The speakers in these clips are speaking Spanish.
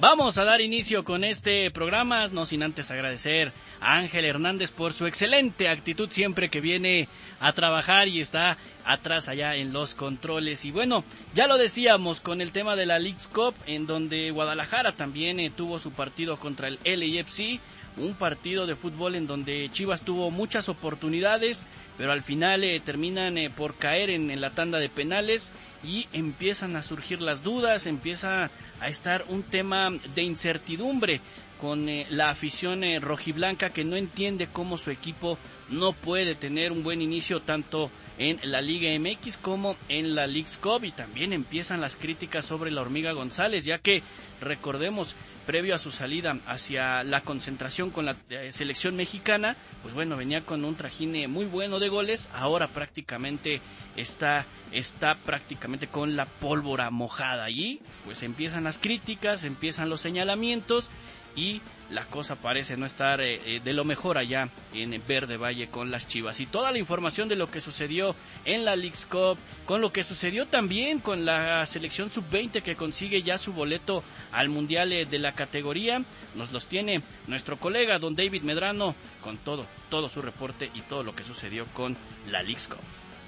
Vamos a dar inicio con este programa, no sin antes agradecer a Ángel Hernández por su excelente actitud siempre que viene a trabajar y está atrás allá en los controles. Y bueno, ya lo decíamos con el tema de la Leagues Cup, en donde Guadalajara también tuvo su partido contra el LAFC, un partido de fútbol en donde Chivas tuvo muchas oportunidades, pero al final terminan por caer en la tanda de penales y empiezan a surgir las dudas, empieza a estar un tema de incertidumbre con la afición rojiblanca, que no entiende cómo su equipo no puede tener un buen inicio tanto en la Liga MX como en la Leagues Cup. Y también empiezan las críticas sobre la Hormiga González, ya que recordemos, previo a su salida hacia la concentración con la selección mexicana, pues bueno, venía con un trajín muy bueno de goles, ahora prácticamente está prácticamente con la pólvora mojada, y pues empiezan las críticas, empiezan los señalamientos, y la cosa parece no estar de lo mejor allá en Verde Valle con las Chivas. Y toda la información de lo que sucedió en la Leagues Cup, con lo que sucedió también con la selección sub-20 que consigue ya su boleto al Mundial de la categoría, nos los tiene nuestro colega don David Medrano con todo su reporte y todo lo que sucedió con la Leagues Cup.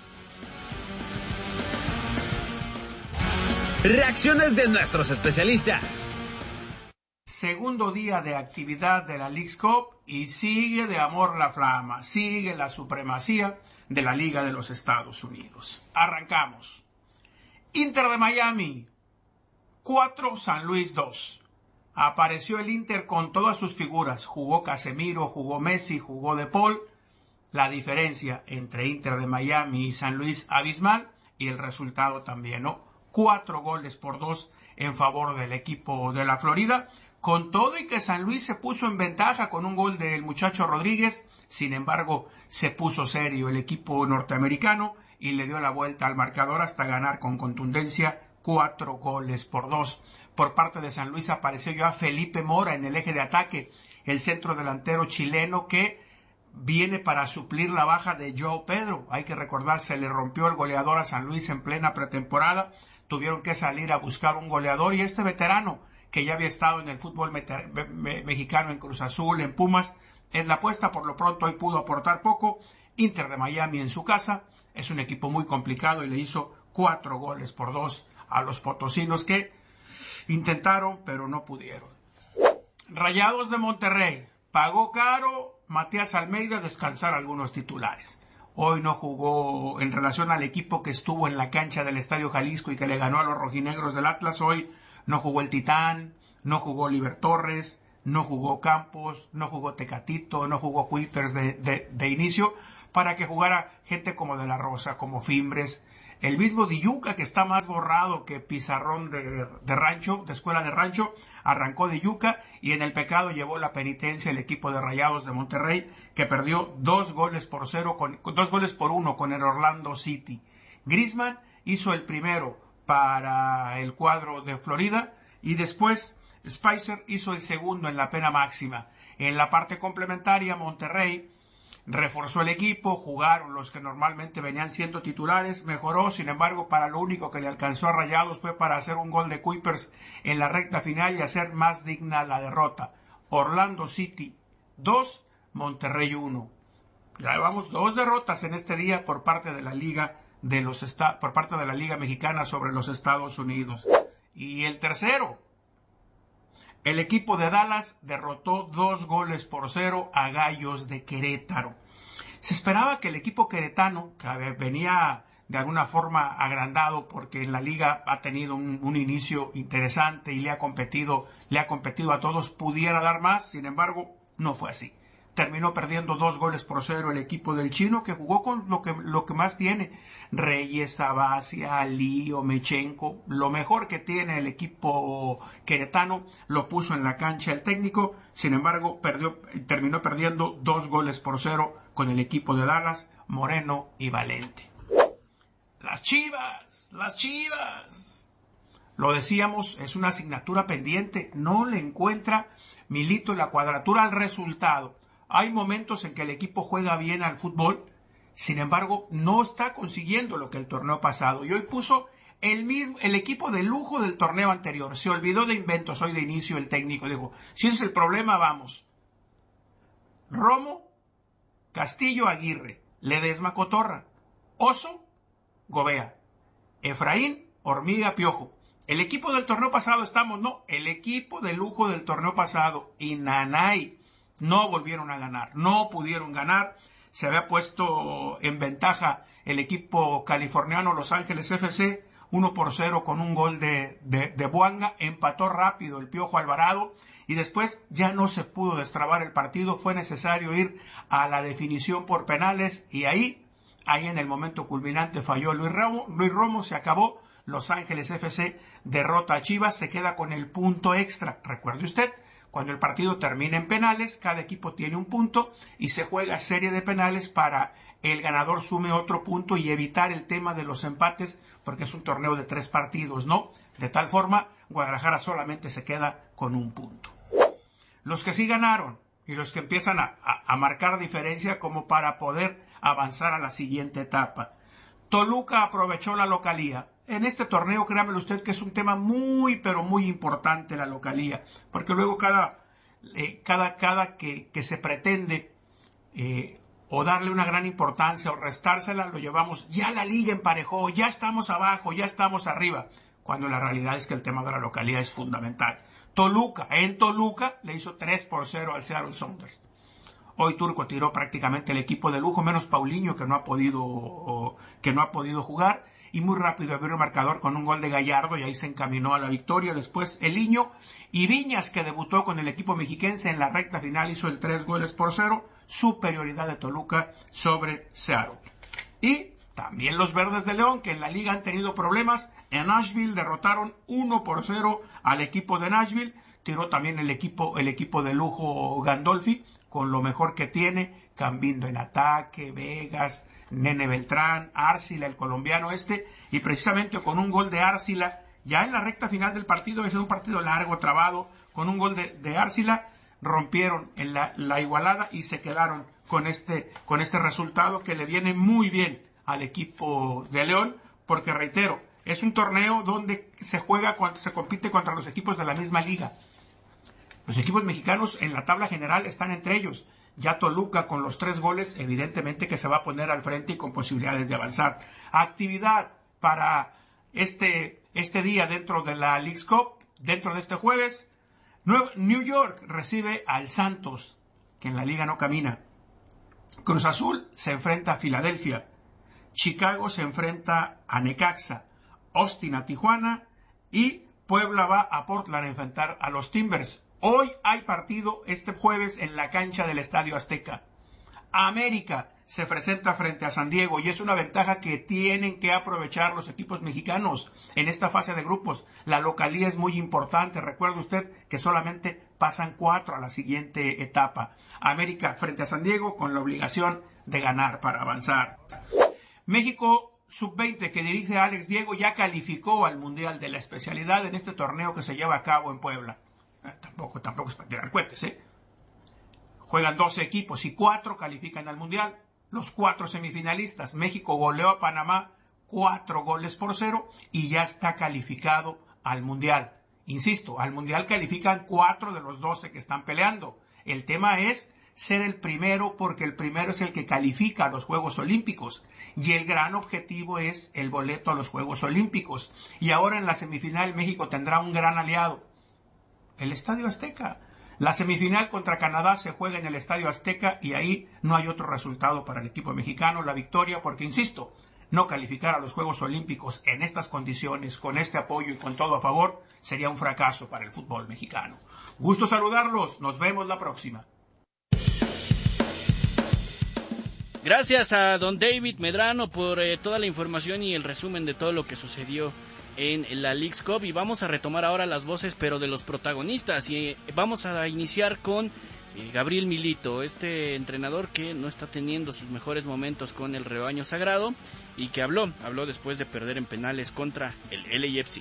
Reacciones de nuestros especialistas. Segundo día de actividad de la Leagues Cup y sigue de amor la flama, sigue la supremacía de la Liga de los Estados Unidos. Arrancamos. Inter de Miami, 4, San Luis 2. Apareció el Inter con todas sus figuras. Jugó Casemiro, jugó Messi, jugó De Paul. La diferencia entre Inter de Miami y San Luis abismal, y el resultado también, ¿no? 4-2 en favor del equipo de la Florida. Con todo y que San Luis se puso en ventaja con un gol del muchacho Rodríguez, sin embargo, se puso serio el equipo norteamericano y le dio la vuelta al marcador hasta ganar con contundencia 4-2. Por parte de San Luis apareció ya Felipe Mora en el eje de ataque, el centro delantero chileno que viene para suplir la baja de João Pedro. Hay que recordar, se le rompió el goleador a San Luis en plena pretemporada, tuvieron que salir a buscar un goleador y este veterano, que ya había estado en el fútbol mexicano, en Cruz Azul, en Pumas, es la apuesta. Por lo pronto hoy pudo aportar poco. Inter de Miami en su casa es un equipo muy complicado y le hizo 4-2 a los potosinos, que intentaron pero no pudieron. Rayados de Monterrey, pagó caro Matías Almeida descansar algunos titulares. Hoy no jugó en relación al equipo que estuvo en la cancha del Estadio Jalisco y que le ganó a los rojinegros del Atlas. Hoy no jugó el Titán, no jugó Oliver Torres, no jugó Campos, no jugó Tecatito, no jugó Kuipers de inicio, para que jugara gente como De La Rosa, como Fimbres, el mismo Di-Yuca, que está más borrado que pizarrón de rancho, de escuela de rancho. Arrancó Di-Yuca y en el pecado llevó la penitencia el equipo de Rayados de Monterrey, que perdió 2-1 con el Orlando City. Griezmann hizo el primero para el cuadro de Florida y después Spicer hizo el segundo en la pena máxima. En la parte complementaria, Monterrey reforzó el equipo, jugaron los que normalmente venían siendo titulares, mejoró. Sin embargo, para lo único que le alcanzó a Rayados fue para hacer un gol de Kuipers en la recta final y hacer más digna la derrota. Orlando City 2, Monterrey 1. Ya llevamos 2 derrotas en este día por parte de la Liga Mexicana sobre los Estados Unidos. Y el tercero, el equipo de Dallas derrotó 2-0 a Gallos de Querétaro. Se esperaba que el equipo queretano, que venía de alguna forma agrandado porque en la liga ha tenido un inicio interesante y le ha competido a todos, pudiera dar más. Sin embargo, no fue así. Terminó perdiendo 2-0 el equipo del chino, que jugó con lo que más tiene. Reyes, Sabacia, Lío, Mechenko. Lo mejor que tiene el equipo queretano lo puso en la cancha el técnico. Sin embargo, terminó perdiendo 2-0 con el equipo de Dallas, Moreno y Valente. Las Chivas. Lo decíamos, es una asignatura pendiente. No le encuentra Milito la cuadratura al resultado. Hay momentos en que el equipo juega bien al fútbol, sin embargo, no está consiguiendo lo que el torneo pasado. Y hoy puso el equipo de lujo del torneo anterior. Se olvidó de inventos hoy de inicio el técnico. Dijo, si ese es el problema, vamos. Romo, Castillo, Aguirre, Ledesma, Cotorra, Oso, Gobea, Efraín, Hormiga, Piojo. El equipo del torneo pasado el equipo de lujo del torneo pasado y Nanay no volvieron a ganar, no pudieron ganar. Se había puesto en ventaja el equipo californiano Los Ángeles FC 1-0 con un gol de Buanga. Empató rápido el Piojo Alvarado y después ya no se pudo destrabar el partido. Fue necesario ir a la definición por penales y ahí en el momento culminante falló Luis Romo, se acabó. Los Ángeles FC derrota a Chivas, se queda con el punto extra. Recuerde usted, cuando el partido termina en penales, cada equipo tiene un punto y se juega serie de penales para el ganador sume otro punto y evitar el tema de los empates, porque es un torneo de 3 partidos, ¿no? De tal forma, Guadalajara solamente se queda con un punto. Los que sí ganaron y los que empiezan a marcar diferencia como para poder avanzar a la siguiente etapa. Toluca aprovechó la localía. En este torneo, créanmelo usted, que es un tema muy, pero muy importante la localía, porque luego cada que se pretende o darle una gran importancia o restársela, lo llevamos, ya la liga emparejó, ya estamos abajo, ya estamos arriba, cuando la realidad es que el tema de la localía es fundamental. En Toluca le hizo 3-0 al Seattle Sounders. Hoy Turco tiró prácticamente el equipo de lujo, menos Paulinho, que no ha podido jugar, y muy rápido abrió el marcador con un gol de Gallardo y ahí se encaminó a la victoria. Después Eliño y Viñas, que debutó con el equipo mexiquense en la recta final, hizo el 3-0, superioridad de Toluca sobre Seattle. Y también los Verdes de León, que en la liga han tenido problemas, en Nashville derrotaron 1-0 al equipo de Nashville. Tiró también el equipo de lujo Gandolfi, con lo mejor que tiene, Cambindo en ataque, Vegas, Nene Beltrán, Árcila, el colombiano y precisamente con un gol de Árcila, ya en la recta final del partido, es un partido largo, trabado, con un gol de Árcila, rompieron en la igualada y se quedaron con este resultado que le viene muy bien al equipo de León, porque reitero, es un torneo donde se compite contra los equipos de la misma liga. Los equipos mexicanos en la tabla general están entre ellos. Ya Toluca con los 3 goles, evidentemente que se va a poner al frente y con posibilidades de avanzar. Actividad para este día dentro de la Leagues Cup, dentro de este jueves. New York recibe al Santos, que en la liga no camina. Cruz Azul se enfrenta a Filadelfia. Chicago se enfrenta a Necaxa. Austin a Tijuana y Puebla va a Portland a enfrentar a los Timbers. Hoy hay partido este jueves en la cancha del Estadio Azteca. América se presenta frente a San Diego y es una ventaja que tienen que aprovechar los equipos mexicanos en esta fase de grupos. La localía es muy importante. Recuerde usted que solamente pasan 4 a la siguiente etapa. América frente a San Diego con la obligación de ganar para avanzar. México Sub-20, que dirige Alex Diego, ya calificó al Mundial de la especialidad en este torneo que se lleva a cabo en Puebla. Tampoco es para tirar cohetes, ¿eh? Juegan 12 equipos y 4 califican al Mundial. Los 4 semifinalistas. México goleó a Panamá 4-0 y ya está calificado al Mundial. Insisto, al Mundial califican 4 de los 12 que están peleando. El tema es ser el primero, porque el primero es el que califica a los Juegos Olímpicos y el gran objetivo es el boleto a los Juegos Olímpicos. Y ahora en la semifinal México tendrá un gran aliado, el Estadio Azteca. La semifinal contra Canadá se juega en el Estadio Azteca y ahí no hay otro resultado para el equipo mexicano, la victoria, porque insisto, no calificar a los Juegos Olímpicos en estas condiciones, con este apoyo y con todo a favor, sería un fracaso para el fútbol mexicano. Gusto saludarlos, nos vemos la próxima. Gracias a don David Medrano por toda la información y el resumen de todo lo que sucedió en la Leagues Cup. Y vamos a retomar ahora las voces, pero de los protagonistas. Y vamos a iniciar con Gabriel Milito, este entrenador que no está teniendo sus mejores momentos con el rebaño sagrado y que habló después de perder en penales contra el LAFC.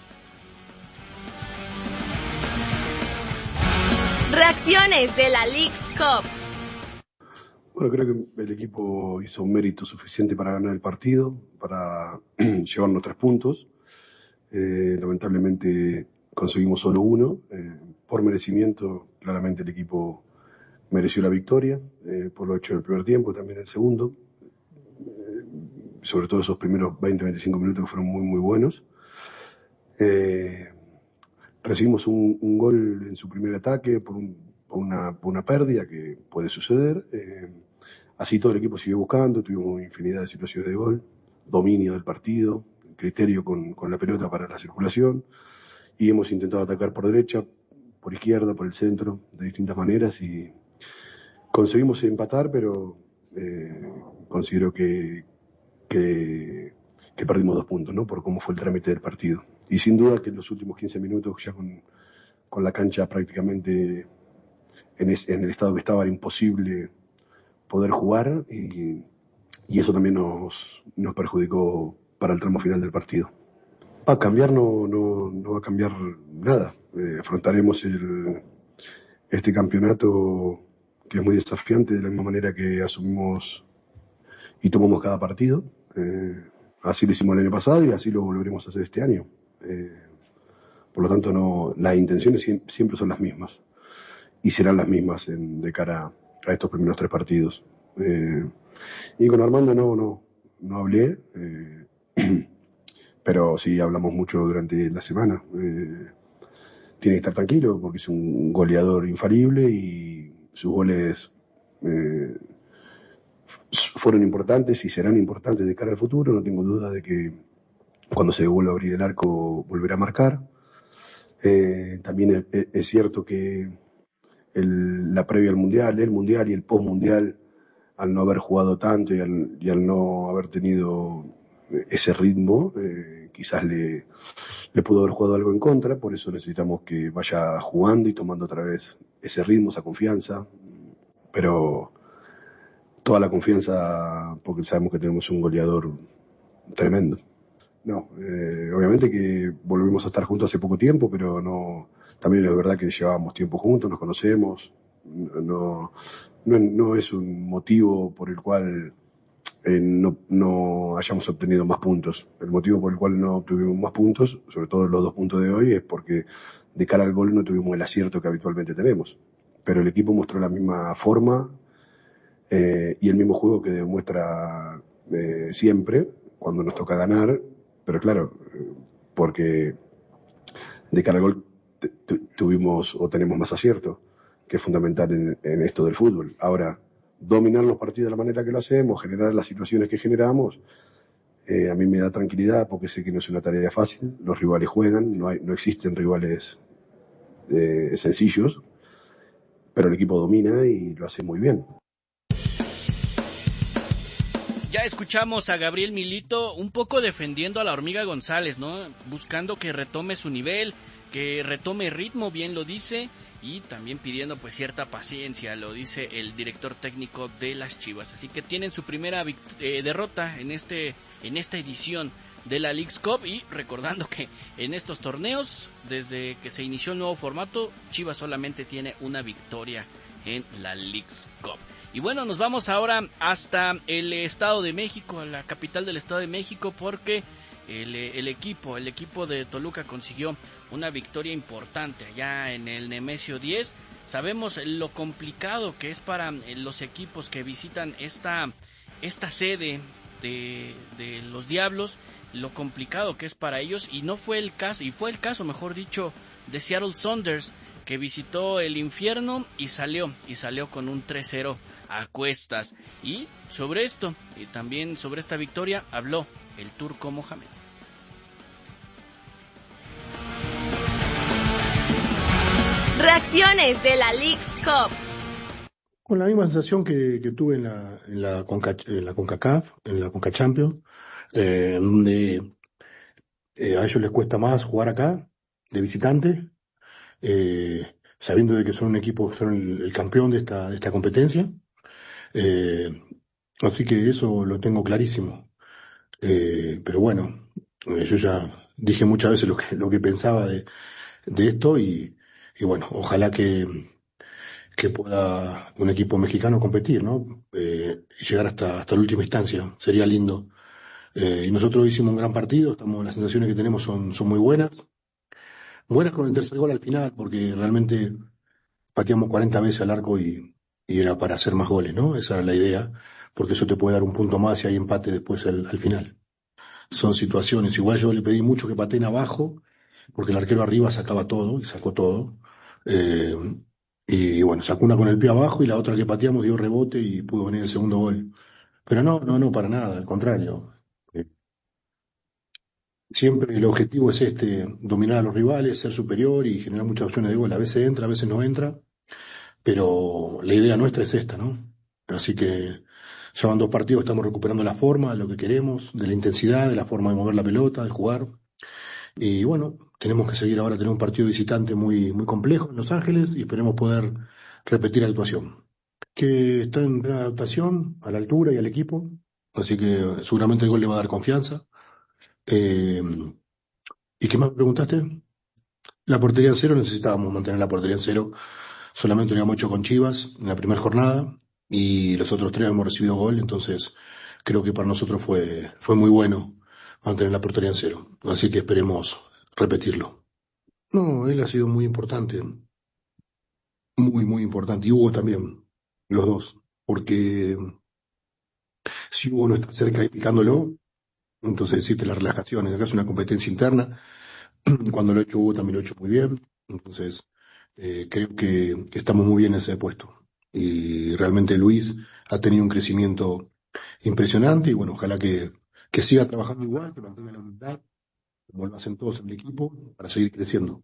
Reacciones de la Leagues Cup. Bueno, creo que el equipo hizo un mérito suficiente para ganar el partido, para llevarnos 3 puntos. Lamentablemente conseguimos solo uno. Por merecimiento, claramente el equipo mereció la victoria, por lo hecho del primer tiempo, también el segundo. Sobre todo esos primeros 20-25 minutos que fueron muy, muy buenos. Recibimos un gol en su primer ataque por una pérdida que puede suceder. Así todo el equipo siguió buscando, tuvimos infinidad de situaciones de gol, dominio del partido, criterio con la pelota para la circulación, y hemos intentado atacar por derecha, por izquierda, por el centro, de distintas maneras, y conseguimos empatar, pero considero que perdimos 2 puntos, ¿no? Por cómo fue el trámite del partido. Y sin duda que en los últimos 15 minutos, ya con la cancha prácticamente en el estado que estaba, era imposible poder jugar, y eso también nos perjudicó para el tramo final del partido. A cambiar no va a cambiar nada. Afrontaremos este campeonato, que es muy desafiante, de la misma manera que asumimos y tomamos cada partido. Así lo hicimos el año pasado y así lo volveremos a hacer este año. Por lo tanto, las intenciones siempre son las mismas y serán las mismas de cara a estos primeros 3 partidos. Y con Armando no hablé, pero sí hablamos mucho durante la semana. Tiene que estar tranquilo porque es un goleador infalible y sus goles fueron importantes y serán importantes de cara al futuro. No tengo duda de que cuando se vuelva a abrir el arco volverá a marcar. También es cierto que la previa al Mundial, el Mundial y el post-Mundial, al no haber jugado tanto y al no haber tenido ese ritmo, quizás le pudo haber jugado algo en contra. Por eso necesitamos que vaya jugando y tomando otra vez ese ritmo, esa confianza, pero toda la confianza porque sabemos que tenemos un goleador tremendo. No, obviamente que volvimos a estar juntos hace poco tiempo, pero también es verdad que llevábamos tiempo juntos, nos conocemos, no es un motivo por el cual no hayamos obtenido más puntos. El motivo por el cual no obtuvimos más puntos, sobre todo los 2 puntos de hoy, es porque de cara al gol no tuvimos el acierto que habitualmente tenemos. Pero el equipo mostró la misma forma y el mismo juego que demuestra siempre cuando nos toca ganar, pero claro, porque de cara al gol tuvimos o tenemos más acierto, que es fundamental en esto del fútbol. Ahora, dominar los partidos de la manera que lo hacemos, generar las situaciones que generamos, a mí me da tranquilidad porque sé que no es una tarea fácil. Los rivales juegan, no existen rivales sencillos, pero el equipo domina y lo hace muy bien. Ya escuchamos a Gabriel Milito un poco defendiendo a la Hormiga González, ¿no? Buscando que retome su nivel, que retome ritmo, bien lo dice, y también pidiendo pues cierta paciencia, lo dice el director técnico de las Chivas. Así que tienen su primera derrota en esta edición de la Leagues Cup, y recordando que en estos torneos, desde que se inició el nuevo formato, Chivas solamente tiene una victoria en la Leagues Cup. Y bueno, nos vamos ahora hasta el Estado de México, la capital del Estado de México, porque el equipo de Toluca consiguió una victoria importante allá en el Nemesio 10. Sabemos lo complicado que es para los equipos que visitan esta sede de los Diablos, lo complicado que es para ellos, y fue el caso, mejor dicho, de Seattle Sounders, que visitó el infierno y salió con un 3-0 a cuestas. Y sobre esto, y también sobre esta victoria, habló el Turco Mohamed. Reacciones de la Leagues Cup. Con la misma sensación que tuve en la CONCACAF, en la CONCA Champions, donde a ellos les cuesta más jugar acá, de visitante, sabiendo de que son un equipo, son el campeón de esta competencia. Así que eso lo tengo clarísimo. Pero bueno, yo ya dije muchas veces lo que pensaba de esto, y bueno, ojalá que pueda un equipo mexicano competir, ¿no? Y llegar hasta la última instancia. Sería lindo Y nosotros hicimos un gran partido, las sensaciones que tenemos son muy buenas. Buenas con el tercer gol al final, porque realmente pateamos 40 veces al arco y era para hacer más goles, ¿no? Esa era la idea, porque eso te puede dar un punto más si hay empate después al final. Son situaciones, igual yo le pedí mucho que pateen abajo, porque el arquero arriba sacaba todo, y sacó todo. Eh, y bueno, sacó una con el pie abajo y la otra que pateamos dio rebote y pudo venir el segundo gol. Pero no, para nada, al contrario. Siempre el objetivo es dominar a los rivales, ser superior y generar muchas opciones de gol. A veces entra, a veces no entra, pero la idea nuestra es esta, ¿no? Así que ya van 2 partidos, estamos recuperando la forma de lo que queremos, de la intensidad, de la forma de mover la pelota, de jugar. Y bueno, tenemos que seguir ahora, tener un partido visitante muy complejo en Los Ángeles y esperemos poder repetir la actuación. Que está en plena adaptación a la altura y al equipo, así que seguramente el gol le va a dar confianza. ¿Y qué más me preguntaste? La portería en cero, necesitábamos mantener la portería en cero. Solamente lo habíamos hecho con Chivas en la primera jornada y los otros 3 hemos recibido gol, entonces creo que para nosotros fue muy bueno mantener la portería en cero. Así que esperemos repetirlo. No, él ha sido muy importante, muy importante. Y Hugo también, los dos, porque si Hugo no está cerca y picándolo, entonces existe la relajación. Acá es una competencia interna. Cuando lo ha hecho Hugo también lo ha hecho muy bien. Entonces creo que estamos muy bien en ese puesto. Y realmente Luis ha tenido un crecimiento impresionante y bueno, ojalá que siga trabajando igual, que mantenga la humildad, como lo hacen todos en el equipo, para seguir creciendo.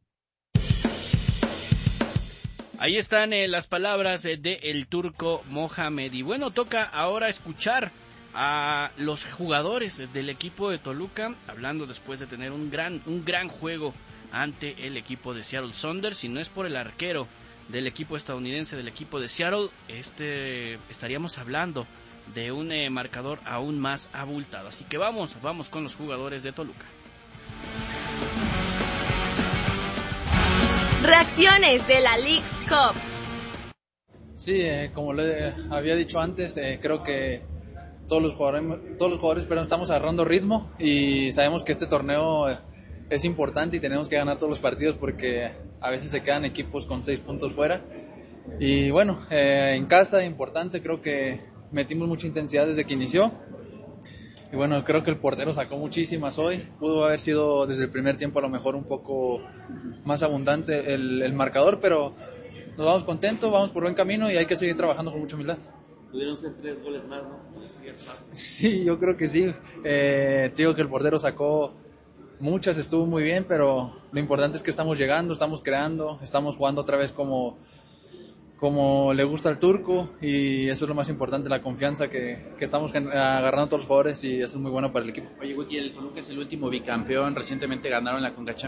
Ahí están las palabras de el Turco Mohamed. Y bueno, toca ahora escuchar a los jugadores del equipo de Toluca, hablando después de tener un gran juego ante el equipo de Seattle Sounders. Si no es por el arquero del equipo estadounidense, del equipo de Seattle, estaríamos hablando de un marcador aún más abultado. Así que vamos con los jugadores de Toluca. Reacciones de la Leagues Cup. Sí, como le había dicho antes, creo que todos los jugadores estamos agarrando ritmo y sabemos que este torneo es importante y tenemos que ganar todos los partidos porque a veces se quedan equipos con 6 puntos fuera. Y bueno, en casa, importante, creo que metimos mucha intensidad desde que inició. Y bueno, creo que el portero sacó muchísimas hoy. Pudo haber sido desde el primer tiempo a lo mejor un poco más abundante el marcador, pero nos vamos contentos, vamos por buen camino y hay que seguir trabajando con mucha humildad. Pudieron ser 3 goles más, ¿no? Sí, yo creo que sí. Te digo que el portero sacó muchas, estuvo muy bien, pero lo importante es que estamos llegando, estamos creando, estamos jugando otra vez como le gusta al Turco y eso es lo más importante, la confianza que estamos agarrando a todos los jugadores y eso es muy bueno para el equipo. Oye, Wiki, el Toluca es el último bicampeón, recientemente ganaron la CONCACHAMPIONS